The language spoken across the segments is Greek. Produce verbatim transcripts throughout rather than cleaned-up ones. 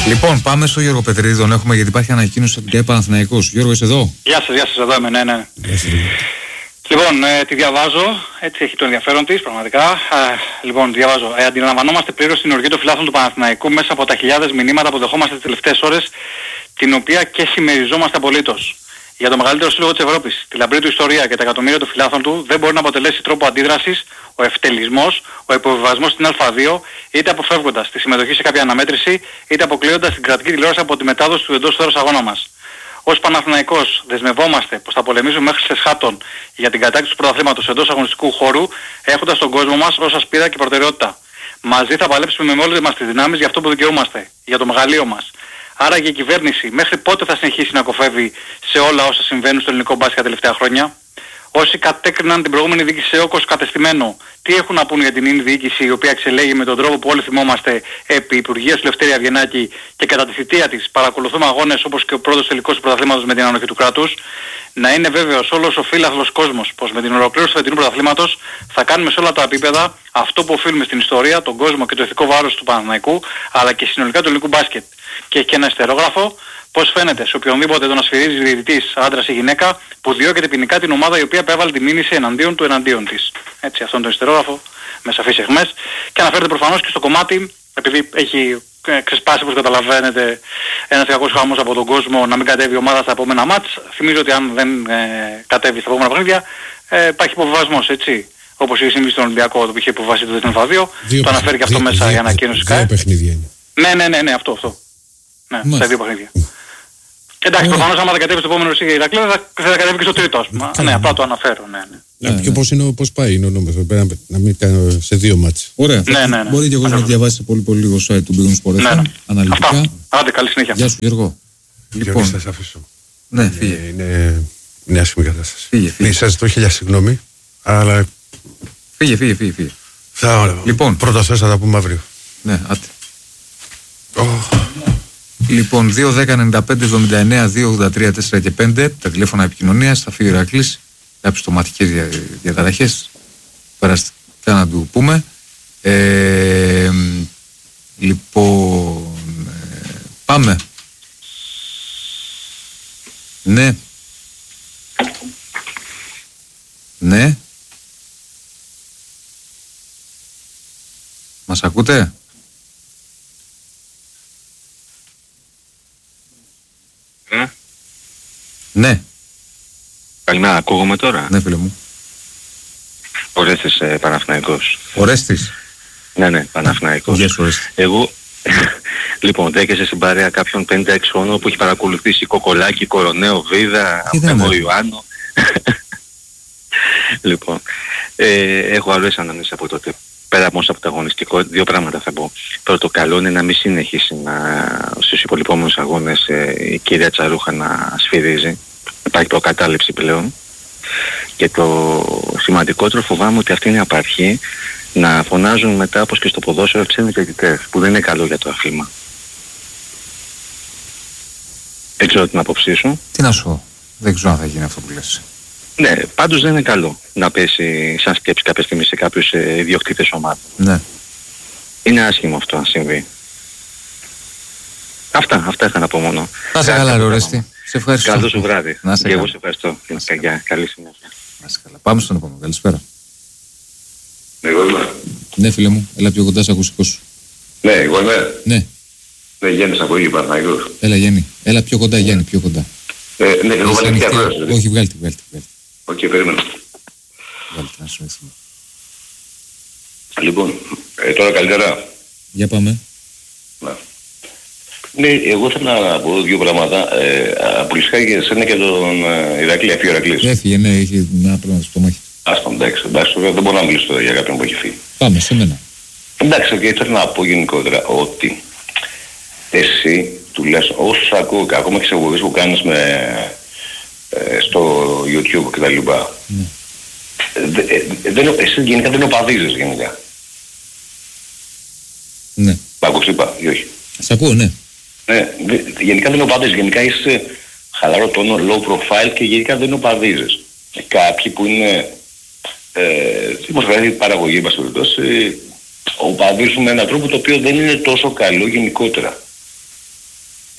Λοιπόν, πάμε στο Γιώργο Πετρίδη, τον έχουμε γιατί υπάρχει ανακοίνωση από την ΚΑΕ Παναθηναϊκός. Γιώργο, είσαι εδώ? Γεια σας, γεια σας, εδώ είμαι, ναι, ναι. Yes, λοιπόν, ε, τη διαβάζω, έτσι έχει το ενδιαφέρον της, πραγματικά. Ε, λοιπόν, διαβάζω. Ε, αντιλαμβανόμαστε πλήρως την οργή των φιλάθλων του Παναθηναϊκού μέσα από τα χιλιάδες μηνύματα που δεχόμαστε τις τελευταίες ώρες, την οποία και συμμεριζόμαστε απολύτως. Για το μεγαλύτερο σύλλογο της Ευρώπης, τη λαμπρή του ιστορία και τα εκατομμύρια των φιλάθλων του δεν μπορεί να αποτελέσει τρόπο αντίδρασης ο ευτελισμός, ο υποβιβασμός στην Α2, είτε αποφεύγοντας τη συμμετοχή σε κάποια αναμέτρηση, είτε αποκλείοντας την κρατική τηλεόραση από τη μετάδοση του εντός έδρας αγώνα μας. Ως Παναθηναϊκός δεσμευόμαστε πως θα πολεμήσουμε μέχρι σε σχάτων για την κατάκτηση του πρωταθλήματος εντός αγωνιστικού χώρου, έχοντας τον κόσμο μας ως ασπίδα και προτεραιότητα. Μαζί θα παλέψουμε με όλες μας τις δυνάμεις για αυτό που δικαιούμαστε, για το μεγαλείο μας. Άρα και η κυβέρνηση μέχρι πότε θα συνεχίσει να κοφεύει σε όλα όσα συμβαίνουν στο ελληνικό μπάσκετ τα τελευταία χρόνια? Όσοι κατέκριναν την προηγούμενη διοίκηση σε όκος κατεστημένο, τι έχουν να πούν για την ίδια διοίκηση η οποία εξελέγει με τον τρόπο που όλοι θυμόμαστε επί Υπουργείας του Λευτέρη Αβγενάκη και κατά τη θητεία της παρακολουθούμε αγώνες όπως και ο πρώτος τελικός του πρωταθλήματος με την ανοχή του κράτους? Να είναι βέβαιος όλος ο φύλαθλος κόσμος πως με την ολοκλήρωση του φετινού πρωταθλήματος θα κάνουμε σε όλα τα επίπεδα αυτό που οφείλουμε στην ιστορία, τον κόσμο και το ηθικό βάρος του Παναθηναϊκού αλλά και συνολικά του ελληνικού μπάσκετ. Και έχει και ένα ιστερόγραφο. Πώς φαίνεται σε οποιονδήποτε τον ασφυρίζει διαιτητής, άντρας ή γυναίκα, που διώκεται ποινικά την ομάδα η οποία επέβαλε τη μήνυση εναντίον του εναντίον της. Έτσι, αυτόν τον ιστερόγραφο, με σαφείς αιχμές. Και αναφέρεται προφανώς και στο κομμάτι, επειδή έχει ε, ξεσπάσει, όπως καταλαβαίνετε, ένας κακός χαμός από τον κόσμο να μην κατέβει η ομάδα στα επόμενα μάτς. Θυμίζω ότι αν δεν ε, κατέβει στα επόμενα παιχνίδια, ε, υπάρχει υποβιβασμός, έτσι. Όπως είχε συμβεί στον Ολυμπιακό, το που είχε υποβάσει το Α δύο, το αναφέρει και αυτό δύο, μέσα δύο, η ανακοίνωση ΚΑΕ. Ναι, ναι, ναι, ναι, αυτό, αυτό. Ναι, στα δύο παιχνίδια. Εντάξει, προφανώς άμα δεν κατέβει στο επόμενο η Ηρακλή θα, θα κατέβει και στο τρίτο, ας πούμε. Ναι, απλά το αναφέρω, ναι, ναι. Ναι, και πώς, είναι, πώς πάει είναι ο νόμος, να μην κάνω σε δύο μάτς. Ωραία, ναι, ναι, ναι. Μπορεί και εγώ να διαβάσει πολύ πολύ λίγο site του Big Sport ναι, ναι. αναλυτικά. Αυτά. Άντε, καλή συνέχεια. Γεια σου Γιώργο. Λοιπόν, θα σας αφήσω. Ναι, φύγε. Είναι μια άσχημη κατάσταση. Φύγε, φύγε. Σας ζητώ χίλια συγγνώμη, αλλά... Φύγε, φύγε, φύγε. φύγε. Θα, λοιπόν. Πρώτα θες θα τα πούμε αύριο. Ναι, άτε. Oh. Λοιπόν, δύο δέκα ενενήντα πέντε εβδομήντα εννέα δύο ογδόντα τρία τέσσερα και πέντε τα τηλέφωνα επικοινωνίας, θα φύγει ο Ηρακλής, κάποιες στοματικές δια, διαταραχές, περαστικά να του πούμε. Ε, λοιπόν, ε, πάμε. Ναι. Ναι. Μας ακούτε? Ε? Ναι. Καλημέρα, ακούγομαι τώρα. Ναι, φίλε μου. Ορέστης ε, Παναθηναϊκός. Ορέστης. Ναι, ναι, Παναθηναϊκός. Γεια σου, Ορέστη. Εγώ, λοιπόν, δέκεσαι στην παρέα κάποιον πενήντα έξι χρονών που έχει παρακολουθήσει Κοκολάκη, Κοροναίο, Βίδα, Μέμο Ιωάννου. Λοιπόν, ε, έχω άλλες αναμνήσεις από τότε. Πέρα όμως από το αγωνιστικό, δύο πράγματα θα πω. Πρώτο, καλό είναι να μην συνεχίσει να, στους υπολοιπόμενους αγώνες ε, η κυρία Τσαρούχα να σφυρίζει. Υπάρχει προκατάληψη πλέον. Και το σημαντικότερο φοβάμαι ότι αυτή είναι η απαρχή να φωνάζουν μετά όπως και στο ποδόσφαιρο ξένοι διαιτητές, που δεν είναι καλό για το αθλήμα. Δεν ξέρω την άποψή σου. Τι να σου πω, δεν ξέρω αν θα γίνει αυτό που λες. Ναι, πάντως δεν είναι καλό να πέσει σαν σκέψη κάποια στιγμή σε κάποιους ε, ιδιοκτήτες ομάδων. Ναι. Είναι άσχημο αυτό να συμβεί. Αυτά, αυτά είχα να πω μόνο. Να σε καλά, Ορέστη. Σε ευχαριστώ. Καλό σου βράδυ. Να σε και καλά. εγώ σε ευχαριστώ. Καλή, καλή συνέχεια. Να σε καλά. Πάμε στον επόμενο. Καλησπέρα. Εγώ είμαι. Ναι, φίλε μου, έλα πιο κοντά σε ακουστικό σου. Ναι, εγώ είμαι. Ναι. Ναι, Γιάννης από εκεί, Παναθηναϊκός. Έλα, Γιάννη. Έλα πιο κοντά, Γιάννη, πιο κοντά. Ε, ναι, εγώ βάλω και ακρόαση. Όχι, βγάλτε, βγάλτε. Οκ, περίμενα. Βγάλτε, να σου έρθουμε. Λοιπόν, ε, τώρα καλύτερα. Για πάμε. Να. Ναι, εγώ θέλω να πω δύο πράγματα. Ε, Απολυσικά και εσένα και τον ε, Ηρακλή, αφή ο Ηρακλής. Έφυγε, ναι, είχε ένα πρόβλημα στο μάχη. Άστα, εντάξει, εντάξει, δεν μπορώ να μιλήσω για κάποιον που έχει φύγει. Πάμε, σε μένα. Εντάξει, και θέλω να πω γενικότερα ότι εσύ τουλάχιστον όσους ακούω και ακόμα και σε εγωγές που κάνεις με, ε, στο YouTube και τα λοιπά, ναι. ε, δεν, εσύ γενικά δεν οπαδίζεις γενικά. Ναι. Μ' ακούς είπα ή όχι? Σ' ακούω, ναι. Ναι, δε, γενικά δεν οπαδίζεις, γενικά είσαι χαλαρό τόνο, low profile και γενικά δεν οπαδίζεις. Κάποιοι που είναι ε, δημοσιογραφική παραγωγή μας περιπτώσει, οπαδίζουν με έναν τρόπο το οποίο δεν είναι τόσο καλό γενικότερα.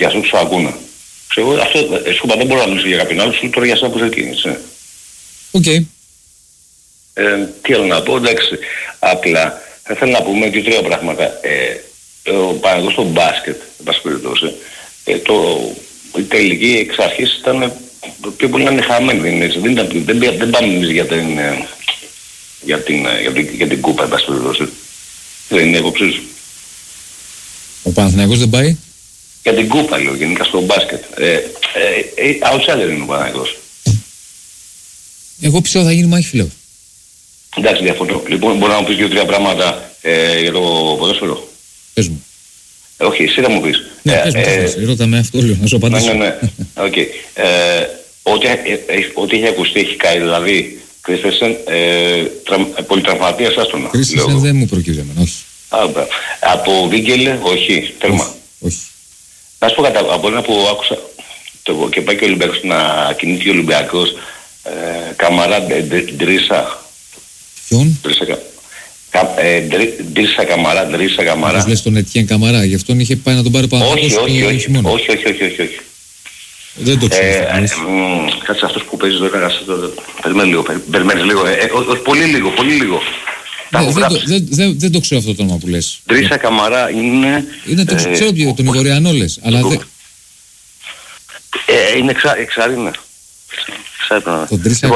για αυτούς που σου ακούνε. Ξέρω, αυτό, σκούπα, δεν μπορώ να μιλήσω για κάποιον άλλο, σου τώρα για εσένα που είσαι εκεί, έτσι. Οκ. Okay. Ε, τι άλλο να πω, εντάξει, απλά θα ήθελα να πούμε και τρία πράγματα. Ε, ο Παναγιώτης στο μπάσκετ, εν πάση περιπτώσει, ε, το, η τελική εξ αρχής ήταν πιο πολύ να είναι χαμένη, δεν είναι έτσι. Δεν, ήταν, δεν, δεν πάμε εμείς για την, για την, για την, για την κούπα, εν πάση περιπτώσει. Δεν είναι υποψή σου. Ο Παναθηναϊκός δεν πάει? Για την κούπα, λέω, γενικά στο μπάσκετ. Ε, ε, ε, outsider είναι ο Παναγιώτης. Εγώ πιστεύω θα γίνει μάχη φιλέου. Εντάξει, διαφωνώ. Λοιπόν, μπορεί να μου πεις δύο-τρία πράγματα ε, για το ποδόσφαιρο. Πες μου. Ε, όχι, εσύ θα μου πεις. Ναι, ε, πες μου, ε, πες, ρώτα με αυτό, λέω, να σου απαντήσω. Ναι, ναι, ναι. Okay. Ε, ό,τι, ε, ε, ό,τι έχει ακουστεί έχει κάνει, δηλαδή, Κρίστενσεν, ε, πολυτραυματίας άστονα. Κρίστενσεν δεν μου προκύπτει εμένα, όχι. Α, από Βίγκελε, όχι, τέρμα. Όχι, όχι. Να σου πω κατά από ένα που άκουσα το, και πάει και ο Ολυμπιακός να κινηθεί ο Ολυμπιακός, ε, Καμαρά Ντρίσα. Ποιον? Ντρίσα Καμαρά, Ντρίσα Καμαρά. Όπως λες τον Ετιέν Καμαρά, γι' αυτόν είχε πάει να τον πάρει πάνω. Όχι, όχι, όχι, όχι, όχι, όχι, όχι, όχι. Δεν το ξέρω. Κάτσε αυτός που παίζει τώρα, περιμένει λίγο, περιμένεις λίγο, πολύ λίγο, πολύ λίγο. Δεν το ξέρω αυτό το όνομα που λες. Ντρίσα Καμαρά είναι... Είναι το ξέρω ποιο, τον Ιγωριανό λες, αλλά δεν... Είναι εξάρινα. Τον Ντρίσα...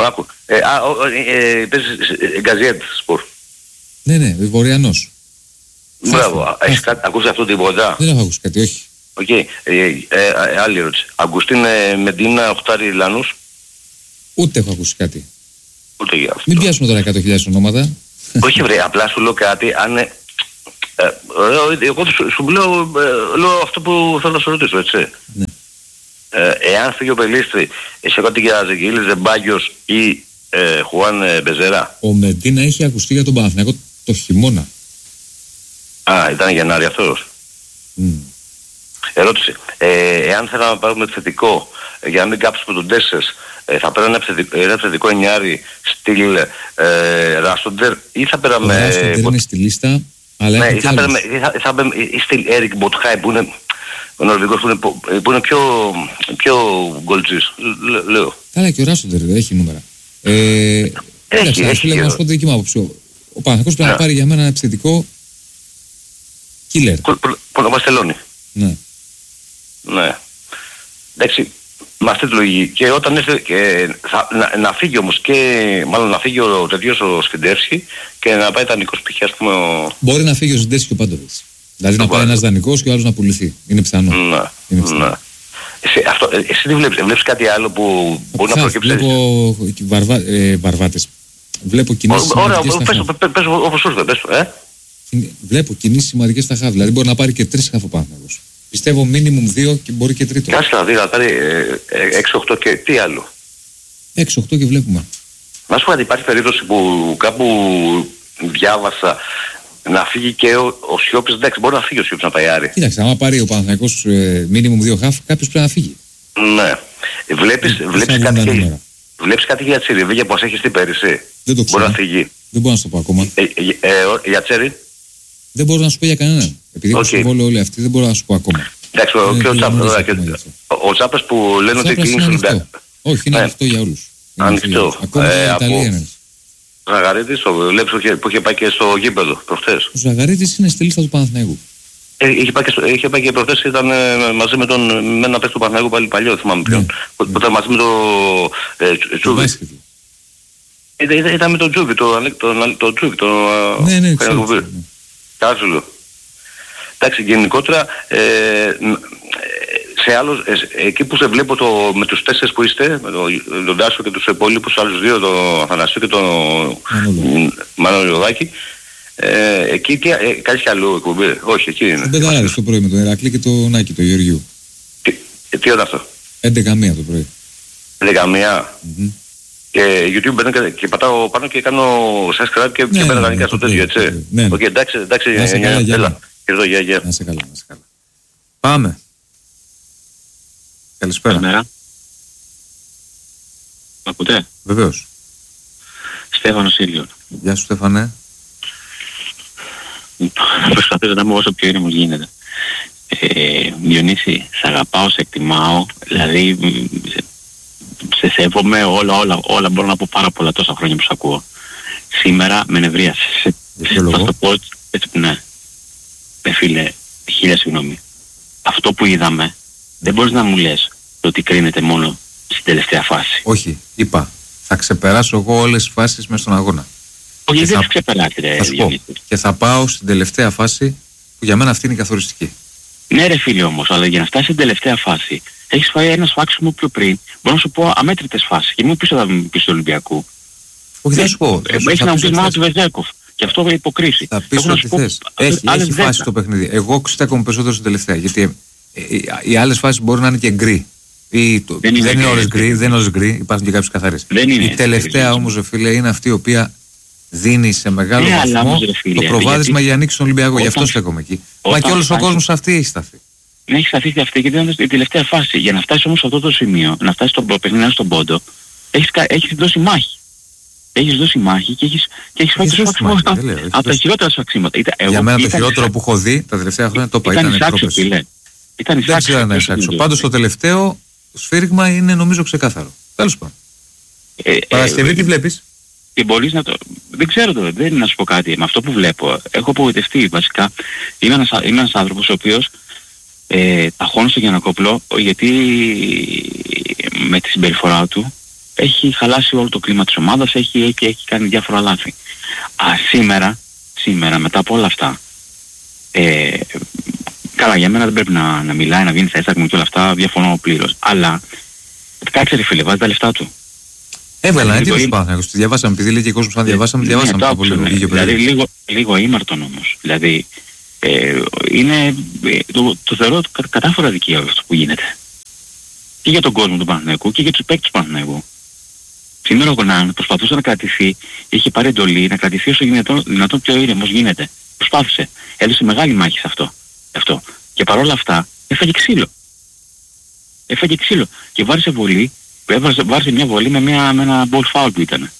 Παίζει Γκαζιέτ σπορ. Ναι, ναι, Ιγωριανός. Μπράβο, έχεις ακούσει αυτό τίποτα? Δεν έχω ακούσει κάτι, όχι. Οκ, άλλη ερώτηση. Αγκουστίν Μεντίνα, Οχτάρι Λάνους. Ούτε έχω ακούσει κάτι. Ούτε για αυτό. Μην πιάσουμε τώρα εκατό χιλιάδες ονόματα. Όχι βρε, απλά σου λέω κάτι, αν... Ε, ε, εγώ σου, σου λέω, ε, λέω αυτό που θέλω να σου ρωτήσω, έτσι. Ναι. Ε, εάν φύγει ο Πελίστρη, είσαι κάτι για Ζεγγίλης, Ζεμπάγιος ή ε, Χουάν ε, Μπεζέρα? Ο Μεντίνα είχε ακουστεί για τον Παναθηναϊκό το χειμώνα. Α, ήταν Γενάρη αυτός. Mm. Ερώτηση. Ε, εάν θέλαμε να πάρουμε θετικό, ε, για να μην κάψουμε τον Τέσσερς, ε, θα πέραμε ένα θετικό εννιάρι στυλ ε, Ράστοντερ ή θα πέραμε... Ο Ράστοντερ είναι στη λίστα, αλλά ναι, έχει ή θα πέραμε, ή θα, θα πέραμε ή στυλ Έρικ Μποτχάι που είναι ο Νορβηγός που είναι, που είναι πιο, πιο γκολτζής, λέω. Καλά, και ο Ράστοντερ έχει νούμερα. Ε, έχει, εντάξει, έχει. Λέγω να σου πω τη δική μου άποψη. Ο Παναθηναϊκός πρέπει να πάρει για μένα ένα επιθετικό killer. Που να Βαστελώνει. Ναι. Ναι. Εντάξει, με αυτή τη λογική. Και όταν έρθει, και θα, να, να φύγει όμως και, μάλλον να φύγει ο τέτοιος ο Σφιντεύσκι και να πάει δανεικός π.χ. ας πούμε ο... Μπορεί να φύγει ο Σφιντεύσκι και ο Πάντοβιτς. Δηλαδή να πάει ένας δανεικός και ο άλλος να πουληθεί. Είναι πιθανό. Ναι. Είναι πιθανό. Ναι. Εσύ, αυτό, εσύ τι βλέπεις, βλέπεις κάτι άλλο που μπορεί να προκύψει? Βλέπω βαρβα, ε, βαρβάτες. Βλέπω κινήσεις σημαντικές στα χαφ. Ωραία, πες όπως σου πες το, ε. Βλέπω κινήσεις σημαντικές στα χαφ. Δηλαδή μπορεί να πάρει και τρεις χαφ ο Παναθηναϊκός. Πιστεύω μίνιμουμ δύο και μπορεί και τρίτο. Κάτσε να δει να πάρει έξι οκτώ και τι άλλο. έξι οκτώ και βλέπουμε. Να σου πω ότι υπάρχει περίπτωση που κάπου διάβασα να φύγει και ο, ο Σιώπης. Εντάξει, μπορεί να φύγει ο Σιώπης να πάει Άρη. Κοίταξε, άμα πάρει ο Παναθηναϊκός μίνιμουμ δύο χαφ, κάποιος πρέπει να φύγει. Ναι. Βλέπεις, βλέπεις, κάτι, και, βλέπεις κάτι για Τσιριβίγια που μας έχεις δει πέρυσι? Δεν το ξέρω. Μπορεί να φύγει. Δεν μπορώ να σου το πω ακόμα. Ε, ε, ε, για Τσέρι. Δεν μπορώ να σου πω για κανέναν. Επειδή έχω συμβόλαιο όλοι αυτοί, δεν μπορώ να σου πω ακόμα. Εντάξει, ο, και ο, Τσάπας, ο, ο Τσάπας που λένε ότι κλείνει στον Ολυμπιακό. Όχι, είναι ανοιχτό για όλους. Ανοιχτό. Ακόμα και για Ιταλία είναι. Ο Ζαγαρίτης, που είχε πάει και στο γήπεδο προχθές. Ο Ζαγαρίτης είναι στη λίστα του Παναθηναϊκού. Ε, είχε, πάει και στο, είχε πάει και προχθές, ήταν ε, μαζί με, τον, με ένα παίκτη του Παναθηναϊκού πάλι παλιό, θυμάμαι ποιον. Που ναι. Ήταν μαζί με το ε, Τζούβι. Ήταν, ήταν με τον Τζούβι, το, το, το Τζούβι, το... Ναι, ναι, ξέρω. Κάζουλο. Εντάξει, γενικότερα, ε, σε άλλους, ε, εκεί που σε βλέπω το, με τους τέσσερις που είστε, με τον το Τάσο και τους υπόλοιπους άλλους δύο, τον Αθανασίου και τον Μανώλη Ιωδάκη, ε, εκεί τι, ε, κάνεις κι άλλο εκπομπή? Όχι, εκεί είναι. Δεν πενταράδες το πρωί με τον Ηρακλή και τον Άκη, τον Γεωργιού. Τι, τι είναι αυτό? έντεκα μία το πρωί. έντεκα μία. Mm-hmm. Και YouTube μπαίνω και, και πατάω πάνω και κάνω subscribe και, ναι, και μπαίνω δανεικά στο τέτοιο, έτσι. Ναι, ναι. Okay, εντάξει, εντάξει, να σε καλά, έλα. Εδώ, γεια, γεια. Να σε καλά, να σε καλά. Πάμε. Καλησπέρα. Καλημέρα. Μ' ακούτε? Βεβαίως. Στέφανος Ήλιον. Γεια σου, Στέφανε. Προσπαθήσω να είμαι όσο πιο ήρεμος γίνεται. Ε, Διονύση, σε αγαπάω, σε εκτιμάω, δηλαδή σε, σε σέβομαι, όλα, όλα, όλα, μπορώ να πω πάρα πολλά τόσα χρόνια που σε ακούω. Σήμερα με νευρίασες. Θα το πω έτσι που ναι. Ε, φίλε, χίλια συγγνώμη. Αυτό που είδαμε, δεν μπορείς να μου λες ότι κρίνεται μόνο στην τελευταία φάση. Όχι, είπα, θα ξεπεράσω εγώ όλες τις φάσεις μέσα στον αγώνα. Όχι, δεν θα, θα ξεπεράσει, ρε, θα σου πω, και θα πάω στην τελευταία φάση που για μένα αυτή είναι η καθοριστική. Ναι ρε φίλε όμως, αλλά για να φτάσει στην τελευταία φάση έχεις φάει ένα σφάξιμο πιο πριν. Μπορώ να σου πω αμέτρητες φάσεις και μου πίσω θα μου πεις του Ολυμπιακού. Όχι, θα σου πω. Έχεις να μου πεις μάνα του Βεζέκοφ και αυτό είναι υποκρίση. Θα πεις ό,τι θες. Έχει, έχει φάση το παιχνίδι. Εγώ στέκομαι περισσότερο στην τελευταία, γιατί ε, ε, οι άλλες φάσεις μπορεί να είναι και γκρι. Ή, το, δεν, δεν είναι όλες γκρι, δεν είναι όλες γκρι, υπάρχουν και κάποιες καθαρές. Η τελευταία όμως, φίλε, είναι αυτή η οποία δίνει σε μεγάλο ναι, βαθμό όμως, φίλε, το προβάδισμα γιατί... για νίκη στον Ολυμπιακό. Όταν... Γι' αυτό στέκομαι εκεί. Όταν... Μα και όλος ο κόσμος αυτή έχει σταθεί. Ναι, έχει σταθεί και αυτή, γιατί είναι η τελευταία φάση. Για να φτάσει όμως σε αυτό το σημείο, να φτάσει στον παιχνίδι στον πόντο, έχεις, έχεις δώσει μάχη. Έχεις δώσει μάχη και έχεις, και έχεις φάει το σφάξιμο από τα χειρότερα σφαξίματα. Για μένα το χειρότερο που έχω δει τα τελευταία χρόνια το είπα. Ήταν εισάξιο. Δεν ξέρω να εισάξω. Πάντως το τελευταίο σφύριγμα είναι νομίζω ξεκάθαρο. Τέλος πάντων. Παρασκευή τι βλέπεις? Και μπορείς να το... Δεν ξέρω τώρα, δεν είναι να σου πω κάτι. Με αυτό που βλέπω, έχω απογοητευτεί βασικά. Είμαι ένας, είμαι ένας άνθρωπος ο οποίος ε, ταχώνει στο Γιαννακόπουλο, γιατί με τη συμπεριφορά του έχει χαλάσει όλο το κλίμα της ομάδας, έχει, έχει, έχει κάνει διάφορα λάθη. Α, σήμερα, σήμερα μετά από όλα αυτά, ε, καλά για μένα δεν πρέπει να, να μιλάει, να βγαίνει στα Instagram και όλα αυτά, διαφωνώ πλήρως. Αλλά, κάτσε ρε φίλε, βάζει τα λεφτά του. Έβαλα ένα τίτλο Παναθηναϊκός. Τη διαβάσαμε, επειδή λέει και κόσμος αν διαβάσαμε, ναι, διαβάσαμε το από λίγο. Ναι, δηλαδή λίγο, λίγο ήμαρτον όμως. Δηλαδή ε, είναι, το, το θεωρώ κατάφορα δικαίωμα αυτό που γίνεται. Και για τον κόσμο του Παναθηναϊκού και για τους παίκτες του Παναθηναϊκού. Σήμερα ο Γκονάν προσπαθούσε να κρατηθεί, είχε πάρει εντολή να κρατηθεί όσο δυνατόν, δυνατόν πιο ήρεμος γίνεται. Προσπάθησε. Έδωσε μεγάλη μάχη σε αυτό. αυτό. Και παρόλα αυτά έφαγε ξύλο. Έφαγε ξύλο. Και βάρισε βολή. Έβαζε, βάρσε μια βολή με, μια, με ένα ball foul που ήταν.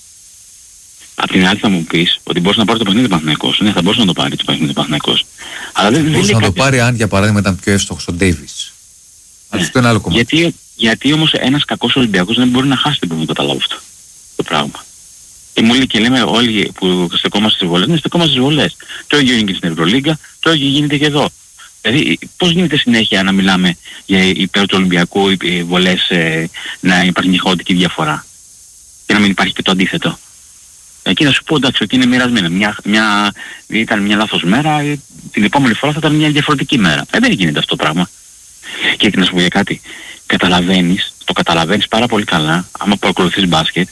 Απ' την άλλη θα μου πεις ότι μπορούσε να πάρει το παιχνίδι του Παναθηναϊκός. Ναι, θα μπορούσε να το πάρει το παιχνίδι του Παναθηναϊκός. Αλλά δεν μπορούσε να κάτι... το πάρει αν για παράδειγμα ήταν πιο εύστοχος ο Ντέιβις. Ναι. Αυτό είναι άλλο κομμάτι. Γιατί, γιατί όμως ένας κακός Ολυμπιακός δεν μπορεί να χάσει την πρώτη καταλάβω αυτό το πράγμα. Και μου λέει και λέμε όλοι που στεκόμαστε στις βολές, ναι, στεκόμαστε στις βολές. Το ίδιο γίνεται στην Ευρωλίγκα, το ίδιο γίνεται και εδώ. Δηλαδή, πώς γίνεται συνέχεια να μιλάμε για υπέρ του Ολυμπιακού οι βολές ε, να υπάρχει μια χαοτική διαφορά και να μην υπάρχει και το αντίθετο. Εκεί θα σου πω εντάξει, εκεί είναι μοιρασμένα. Μια, μια, ήταν μια λάθος μέρα, την επόμενη φορά θα ήταν μια διαφορετική μέρα. Ε, δεν γίνεται αυτό το πράγμα. Και να σου πω για κάτι. Καταλαβαίνεις, το καταλαβαίνεις πάρα πολύ καλά, άμα παρακολουθείς μπάσκετ,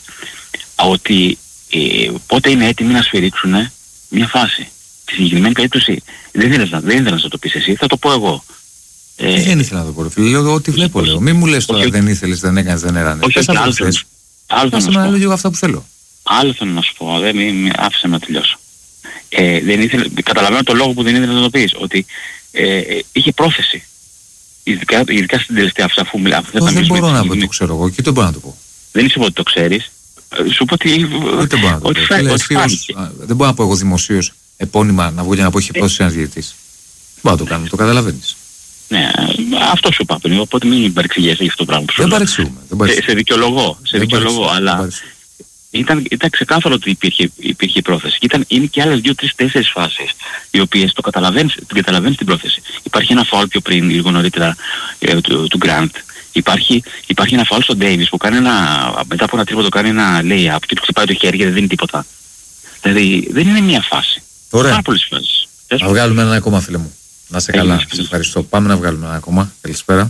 ότι ε, πότε είναι έτοιμοι να σφυρίξουν μια φάση. Στη συγκεκριμένη περίπτωση δεν ήθελες να, δεν ήθελες να το πεις εσύ, θα το πω εγώ. Ε, δεν ήθελα να το πω, φίλε. Λέω ότι βλέπω, λέω. Μην μου λες τώρα όχι, δεν ήθελες, δεν έκανες, δεν έρανες. Όχι, όχι, άλλο θέλω. Άλλο θέλω να λέω λίγο αυτά που θέλω. Άλλο θέλω να σου πω, δεν μη, άφησε να τελειώσω. Ε, δεν ήθελε, καταλαβαίνω το λόγο που δεν ήθελες να το πεις, ότι ε, ε, είχε πρόθεση. Ειδικά, ειδικά στην τελευταία αυτή, αφού μιλάω. Δεν μπορώ να το ξέρω εγώ και δεν μπορώ να το πω. Δεν είσαι ότι το ξέρεις. Σου πω ότι... Δεν μπορώ να το πω. Δεν μπορώ να πω εγώ δημοσίως επώνυμα να βγω για να πω είχε πρόθεση ένας διαιτητής. Μπορώ να το κάνω, το καταλαβαίνεις. Ναι, αυτό σου είπα πριν, οπότε μην παρεξηγέσαι για αυτό το πράγμα που σου λέω. Δεν παρεξηγούμε. Σε δικαιολογώ, σε δικαιολογώ, αλλά ήταν, ήταν ξεκάθαρο ότι υπήρχε, υπήρχε πρόθεση. Και ήταν, είναι και άλλες δύο, τρεις, τέσσερις φάσεις, οι οποίες το καταλαβαίνεις, την καταλαβαίνεις την πρόθεση. Υπάρχει ένα φάουλ πιο πριν, λίγο νωρίτερα, ε, του, του Grant. Υπάρχει, υπάρχει ένα φάουλ στον Davis που κάνει ένα, μετά από ένα τρίποντο κάνει ένα lay-up και του ξεπάει το χέρι και δεν δίνει τίποτα. Δηλαδή δεν είναι μια φάση. Ωραία. Πάρα πολλές φάσεις. Να βγάλουμε ένα ακόμα, φίλε μου. Να είσαι καλά. Σε ευχαριστώ. Πάμε να βγάλουμε ένα ακόμα. Καλησπέρα.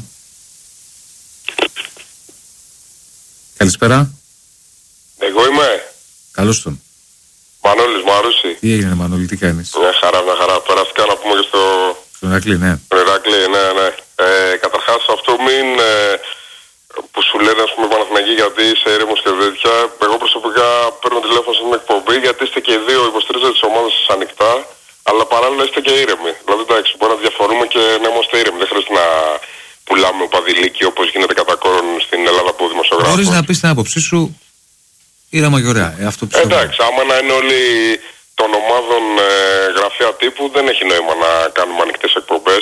Καλησπέρα. Εγώ είμαι. Καλώς τον. Μανώλης Μαρούση. Τι έγινε Μανώλη, τι κάνεις? Μια χαρά, μια χαρά. Περαστικά να πούμε και στο... Στον Ηρακλή, ναι. Στον Ηρακλή, ναι, ναι. Ε, καταρχάς αυτό μην... Ε, που σου λένε ας πούμε Παναθηναϊκοί γιατί είσαι ήρεμος και τέτοια. Εγώ προσωπικά παίρνω τηλέφωνο στην εκπομπή γιατί είστε και οι δύο υποστηρίζετε τις ομάδες σας ανοιχτά. Αλλά παράλληλα είστε και ήρεμοι. Δηλαδή εντάξει, μπορεί να διαφορούμε και να είμαστε ήρεμοι. Δεν χρειάζεται να πουλάμε οπαδηλίκη όπως γίνεται κατά κόρον στην Ελλάδα που δημοσιογράφος. Μπορείς να πεις την άποψή σου ήρεμα και ωραία. Ε, αυτό πιστεύω. Εντάξει, άμα να είναι όλοι των ομάδων ε, γραφεία τύπου δεν έχει νόημα να κάνουμε ανοιχτές εκπομπές.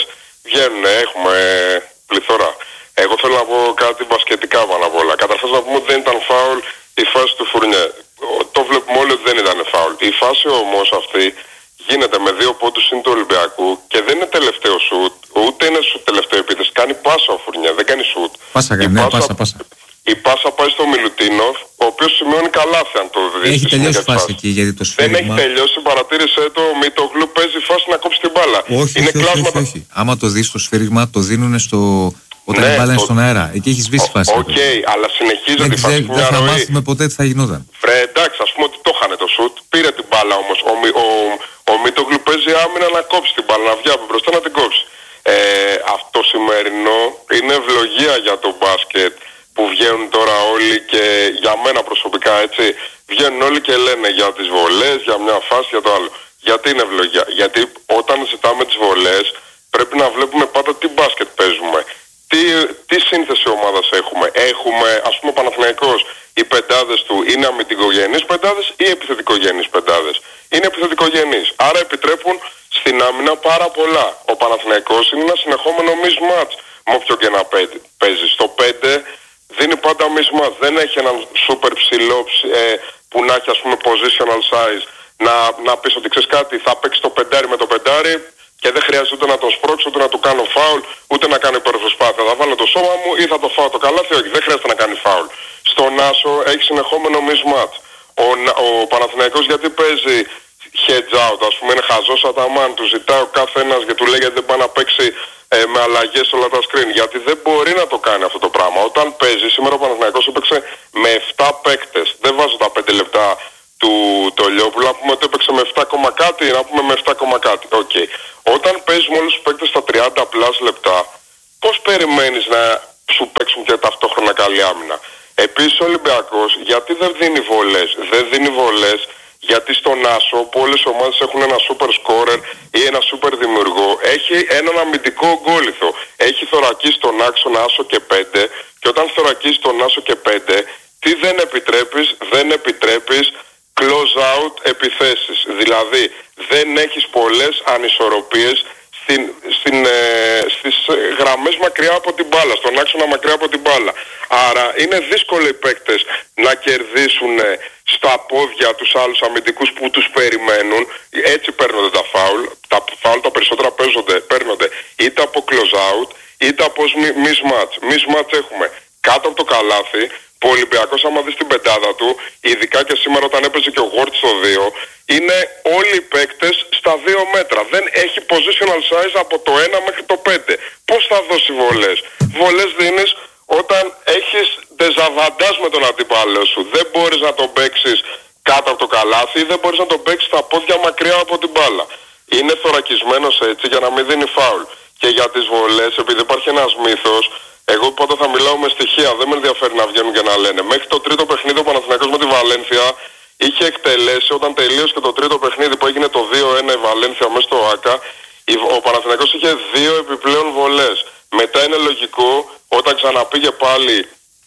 βγαίνουν, έχουμε πληθώρα. Εγώ θέλω να πω κάτι μπασκετικά πάνω απ' όλα. Καταρχάς να πούμε ότι δεν ήταν φάουλ η φάση του Φουρνιέ. Το βλέπουμε όλοι ότι δεν ήταν φάουλ. Η φάση όμως αυτή γίνεται με δύο πόντους συν του Ολυμπιακού και δεν είναι τελευταίο σουτ, ούτε είναι σουτ τελευταίο επίθεση. Κάνει πάσα ο Φουρνιέ, δεν κάνει σουτ. Πάσα κάνει, ναι, πάσα, πάσα. Η πάσα πάει στο Μιλουτίνοφ, ο οποίος σημειώνει καλάθι αν το δεις. Έχει τελειώσει η φάση εκεί, γιατί το σφύριγμα... Δεν έχει τελειώσει, παρατήρησε το Μητογλου, παίζει φάση να κόψει την μπάλα. Όχι, είναι όχι, κλάσματα... όχι, όχι. Άμα το δεις το σφύριγμα, το δίνουν στο... όταν ναι, η μπάλα είναι το... στον αέρα. Εκεί έχει σβήσει φάση. Οκ, okay, αλλά συνεχίζει τη φάση. Δεν θα μάθουμε ποτέ τι θα γινόταν. Βρε, εντάξει, ας πούμε ότι το είχανε το σουτ, πήρε την μπάλα όμως. Ο, ο, ο, ο Μητογλου παίζει άμυνα να κόψει την μπάλα, να βγει από μπροστά να την κόψει. Ε, αυτό σημερινό είναι ευλογία για το μπάσκετ. Που βγαίνουν τώρα όλοι και για μένα προσωπικά, έτσι, βγαίνουν όλοι και λένε για τις βολές, για μια φάση, για το άλλο. Γιατί είναι ευλογία? Γιατί όταν ζητάμε τις βολές πρέπει να βλέπουμε πάντα τι μπάσκετ παίζουμε. Τι, τι σύνθεση ομάδας έχουμε. Έχουμε, ας πούμε, ο Παναθηναϊκός, οι πεντάδες του είναι αμυντικογενείς πεντάδες ή επιθετικογενείς πεντάδες? Είναι επιθετικογενείς. Άρα επιτρέπουν στην άμυνα πάρα πολλά. Ο Παναθηναϊκός είναι ένα συνεχόμενο mismatch με όποιον και να παίζει. Στο πέντε δίνει πάντα mismatch. Δεν έχει έναν super ψηλό ε, που να έχει, ας πούμε, positional size. Να, να πεις ότι ξέρεις κάτι, θα παίξει το πεντάρι με το πεντάρι και δεν χρειάζεται ούτε να τον σπρώξω, ούτε να του κάνω φάουλ, ούτε να κάνω υπερπροσπάθεια. Θα βάλω το σώμα μου ή θα το φάω το καλάθι? Όχι, δεν χρειάζεται να κάνει φάουλ. Στον Άσο έχει συνεχόμενο mismatch. Ο, ο Παναθηναϊκός γιατί παίζει hedge out, ας πούμε, είναι χαζός αταμάν, του ζητάει ο κάθε ένας και του λέει γιατί δεν πάει να παίξει ε, με αλλαγές όλα τα screen, γιατί δεν μπορεί να το κάνει αυτό το πράγμα. Όταν παίζει, σήμερα ο Παναθηναϊκός έπαιξε με επτά παίκτες, δεν βάζω τα πέντε λεπτά του Τολιόπουλου, να πούμε ότι έπαιξε με επτά κόμμα κάτι, να πούμε με επτά κόμμα κάτι. Okay. Όταν παίζεις με όλους τους παίκτες στα τριάντα πλάς λεπτά, πώς περιμένεις να σου παίξουν και ταυτόχρονα καλή άμυνα? Επίσης ο Ολυμπιακός γιατί δεν δίνει βολές? Δεν δίνει βολές γιατί στον Άσο, που όλες οι ομάδες έχουν ένα super scorer ή ένα super δημιουργό, έχει έναν αμυντικό γκόλιθο. Έχει θωρακίσει τον άξονα Άσο και πέντε και όταν θωρακίσει τον Άσο και πέντε, τι δεν επιτρέπεις? Δεν επιτρέπεις close out επιθέσεις. Δηλαδή δεν έχεις πολλές ανισορροπίες στην, στην, ε, στις γραμμές μακριά από την μπάλα, στον άξονα μακριά από την μπάλα. Άρα είναι δύσκολο οι παίκτες να κερδίσουν στα πόδια τους άλλους αμυντικούς που τους περιμένουν. Έτσι παίρνονται τα φάουλ. Τα φάουλ τα περισσότερα παίζονται, παίρνονται είτε από close out είτε από mismatch. Mismatch έχουμε κάτω από το καλάθι, που ο Ολυμπιακός άμα δεις την πεντάδα του, ειδικά και σήμερα όταν έπαιζε και ο Γόρτ στο δύο, είναι όλοι οι παίκτες στα δύο μέτρα. Δεν έχει positional size από το ένα μέχρι το πέντε. Πώς θα δώσει βολές? Βολές δίνεις όταν έχεις δεζαβαντάζ με τον αντίπαλο σου. Δεν μπορείς να τον παίξεις κάτω από το καλάθι ή δεν μπορείς να τον παίξεις στα πόδια μακριά από την μπάλα. Είναι θωρακισμένος έτσι για να μην δίνει φάουλ. Και για τις βολές, επειδή υπάρχει ένας μύθος, εγώ πάντα θα μιλάω με στοιχεία, δεν με ενδιαφέρει να βγαίνουν και να λένε. Μέχρι το τρίτο παιχνίδι ο Παναθηναϊκός με τη Βαλένθια είχε εκτελέσει, όταν τελείωσε και το τρίτο παιχνίδι που έγινε το δύο ένα η Βαλένθια μέσα στο ΆΚΑ, ο Παναθηναϊκός είχε δύο επιπλέον βολές. Μετά είναι λογικό όταν ξαναπήγε πάλι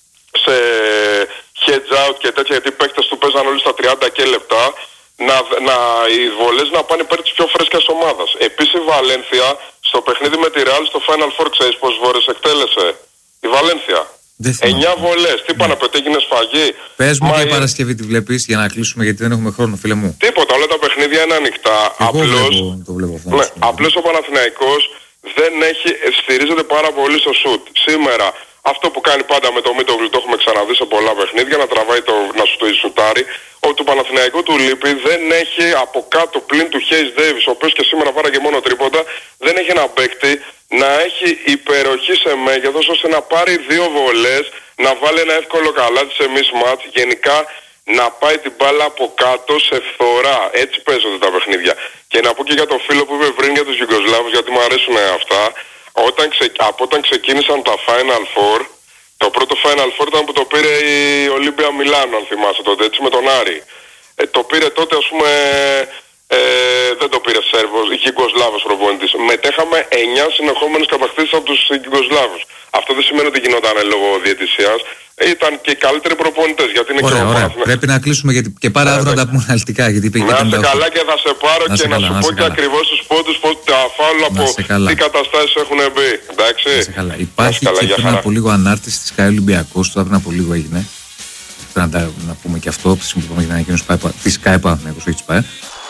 σε hedge out και τέτοια, γιατί οι παίκτες του παίζαν όλοι στα τριάντα και λεπτά, να, να, οι βολές να πάνε υπέρ της πιο φρέσκιας ομάδας. Επίσης η Βαλένθια στο παιχνίδι με τη Real στο Final Four, ξέρεις πόσες βολές εκτέλεσε η Βαλένθια? εννιά βολές. Τι πάνε, πετέ, έγινε σφαγή? Πες μου, και Παρασκευή τη βλέπεις για να κλείσουμε, γιατί δεν έχουμε χρόνο, φίλε μου. Τίποτα, όλα τα παιχνίδια είναι ανοιχτά. Εγώ απλώς, βλέπω, το βλέπω αυτό, ναι, απλώς ο Παναθηναϊκός δεν έχει, στηρίζεται πάρα πολύ στο σουτ. Σήμερα αυτό που κάνει πάντα με το Μίτογλου, το έχουμε ξαναδεί σε πολλά παιχνίδια, να τραβάει το, να σου το σουτάρει. Ο του Παναθηναϊκού του λείπει, δεν έχει από κάτω πλην του Χέις Ντέιβις, ο οποίος και σήμερα βάραγε μόνο τρίποτα, δεν έχει ένα παίκτη να έχει υπεροχή σε μέγεθος ώστε να πάρει δύο βολές, να βάλει ένα εύκολο καλάθι σε mismatch, γενικά να πάει την μπάλα από κάτω σε φθορά. Έτσι παίζονται τα παιχνίδια. Και να πω και για το φίλο που είπε πριν για τους Γιουγκοσλάβους, γιατί μου αρέσουν αυτά. Όταν ξε... Από όταν ξεκίνησαν τα Final Four, το πρώτο Final Four ήταν που το πήρε η Ολύμπια Μιλάνο, αν θυμάσαι τότε, έτσι, με τον Άρη. Ε, το πήρε τότε, ας πούμε, Ε, δεν το πήρε Σέρβος, Γιουγκοσλάβος προπονητής. Μετέχαμε εννιά συνεχόμενες κατακτήσεις από τους Γιουγκοσλάβους. Αυτό δεν σημαίνει ότι γινόταν λόγω διαιτησίας. Ήταν και οι καλύτεροι προπονητές. Γιατί είναι ωραία, και ωραία. Πρέπει να κλείσουμε γιατί και πάρα αύριο να τα πούμε αναλυτικά. Γιατί είπε να είστε καλά και θα σε πάρω να και καλά, να σου να πω και ακριβώς τους πόντους πως τα φάουλ από τι καταστάσεις έχουν μπει. Εντάξει. Καλά. Υπάρχει καλά, και πριν από λίγο ανάρτηση της ΚΑΕ Ολυμπιακός. Τώρα πριν από λίγο έγινε. Πρέπει να, να πούμε και αυτό. Συμφωνούμε για την ανακοίνωση της ΚΑΕ Παναθηναϊκός, όχι της ΠΑΕ.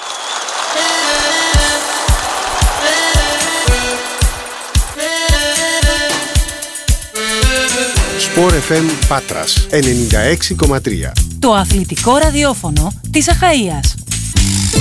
Sport εφ εμ Πάτρας ενενήντα έξι κόμμα τρία. Το αθλητικό ραδιόφωνο της Αχαΐας.